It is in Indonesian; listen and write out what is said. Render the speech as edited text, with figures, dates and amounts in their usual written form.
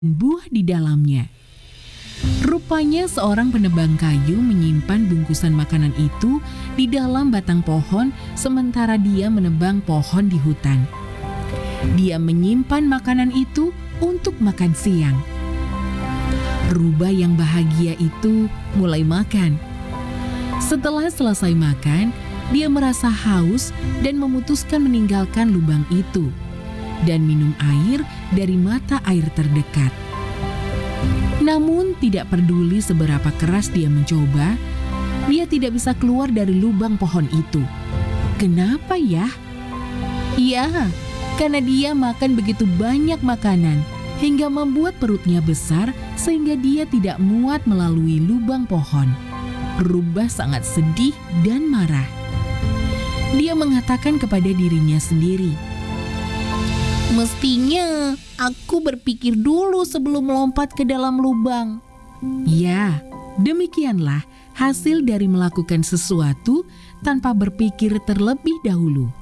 buah di dalamnya. Rupanya seorang penebang kayu menyimpan bungkusan makanan itu di dalam batang pohon sementara dia menebang pohon di hutan. Dia menyimpan makanan itu untuk makan siang. Rubah yang bahagia itu mulai makan. Setelah selesai makan, dia merasa haus dan memutuskan meninggalkan lubang itu dan minum air dari mata air terdekat. Namun tidak peduli seberapa keras dia mencoba, dia tidak bisa keluar dari lubang pohon itu. Kenapa ya? Ya, karena dia makan begitu banyak makanan hingga membuat perutnya besar sehingga dia tidak muat melalui lubang pohon. Rubah sangat sedih dan marah. Dia mengatakan kepada dirinya sendiri, "Mestinya aku berpikir dulu sebelum melompat ke dalam lubang." Ya, demikianlah hasil dari melakukan sesuatu tanpa berpikir terlebih dahulu.